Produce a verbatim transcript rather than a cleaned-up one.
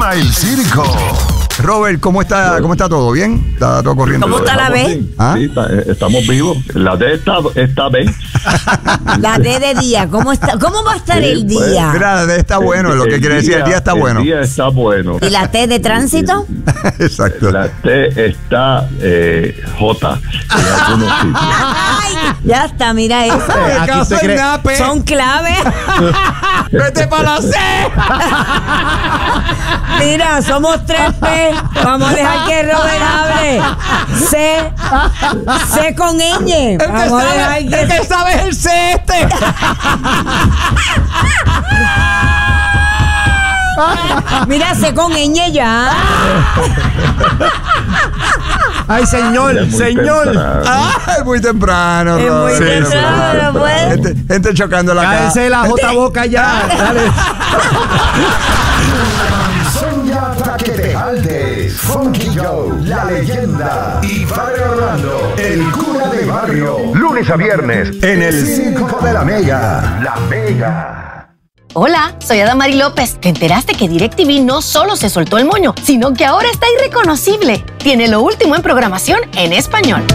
llama El Circo. Robert, ¿cómo está, ¿cómo está todo? ¿Bien? ¿Está todo corriendo? ¿Cómo está la B? ¿Ah? Sí, está- eh, estamos vivos. La D está, está bien. La D de día. ¿Cómo está? ¿Cómo va a estar Sí, el pues, día? Mira, está bueno, lo que quiere decir, el día está bueno. El día está bueno. ¿Y la T de tránsito? Exacto. La T está eh, J en algunos sitios. Ay, ya está, mira eso. Aquí usted cree- nape. Son claves. ¡Vete para la C! Mira, somos tres P. Vamos a dejar que Robert hable. C. C con ñ. Vamos a dejar que... El que sabe es el C este. Mira, C con ñ ya. Ay, Ya señor, es muy señor. temprano. Ah, es muy temprano, Es muy Robert. temprano, no puede. Gente, gente chocando la cara. Cállense la J boca ya. Dale. Son ya para que te jaltes. Funky Joe, la leyenda. Y Padre Orlando, el cura de barrio. Lunes a viernes en el Circo de la Mega. La Mega. Hola, soy Adamari López. ¿Te enteraste que DirecTV no solo se soltó el moño, sino que ahora está irreconocible? Tiene lo último en programación en español.